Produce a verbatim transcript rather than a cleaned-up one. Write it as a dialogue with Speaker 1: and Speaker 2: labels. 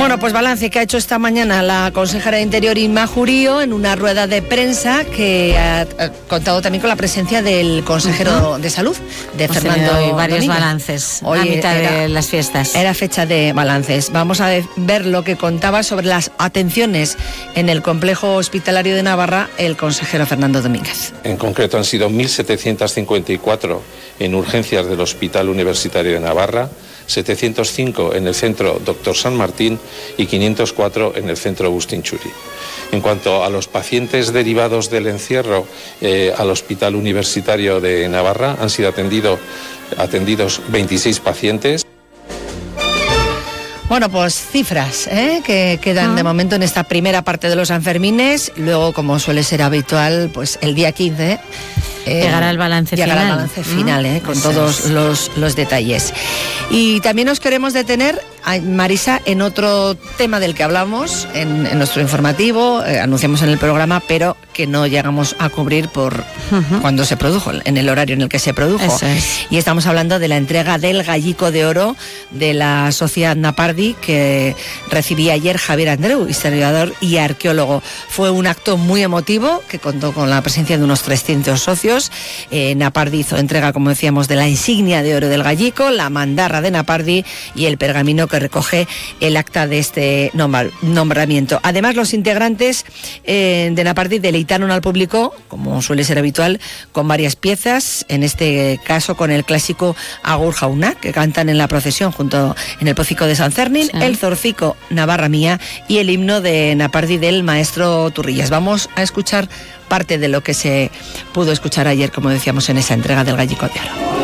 Speaker 1: Bueno, pues balance que ha hecho esta mañana la consejera de Interior, Inma Jurío, en una rueda de prensa que ha contado también con la presencia del consejero uh-huh. de Salud, de Hemos Fernando
Speaker 2: hoy varios
Speaker 1: Domínguez.
Speaker 2: balances
Speaker 1: Hoy
Speaker 2: a mitad
Speaker 1: era,
Speaker 2: de las fiestas.
Speaker 1: Era fecha de balances. Vamos a ver lo que contaba sobre las atenciones en el complejo hospitalario de Navarra el consejero Fernando Domínguez.
Speaker 3: En concreto han sido mil setecientos cincuenta y cuatro en urgencias del Hospital Universitario de Navarra, setecientos cinco en el centro Doctor San Martín y quinientos cuatro en el centro Agustín Churi. En cuanto a los pacientes derivados del encierro eh, al Hospital Universitario de Navarra, han sido atendido, atendidos veintiséis pacientes.
Speaker 1: Bueno, pues cifras ¿eh? que quedan ah. de momento en esta primera parte de los Sanfermines. Luego, como suele ser habitual, pues el día quince... Eh,
Speaker 2: llegará el balance
Speaker 1: llegará
Speaker 2: final.
Speaker 1: el balance final, ¿eh? con
Speaker 2: Eso
Speaker 1: todos
Speaker 2: es.
Speaker 1: los, los detalles. Y también nos queremos detener, Marisa, en otro tema del que hablamos en, en nuestro informativo, eh, anunciamos en el programa, pero que no llegamos a cubrir por uh-huh. cuando se produjo, en el horario en el que se produjo.
Speaker 2: Eso es.
Speaker 1: Y estamos hablando de la entrega del Gallico de Oro de la Sociedad Napardi, que recibía ayer Javier Andreu, historiador y arqueólogo. Fue un acto muy emotivo que contó con la presencia de unos trescientos socios. Eh, Napardi hizo entrega, como decíamos, de la insignia de oro del Gallico, la mandarra de Napardi y el pergamino que recoge el acta de este nombra- nombramiento. Además, los integrantes eh, de Napardi deleitaron al público, como suele ser habitual, con varias piezas, en este caso con el clásico Agur Jauna, que cantan en la procesión junto en el Pocico de San Fermín, sí. el Zorcico Navarra Mía y el himno de Napardi del maestro Turrillas. Vamos a escuchar parte de lo que se pudo escuchar ayer, como decíamos, en esa entrega del Gallico de Oro.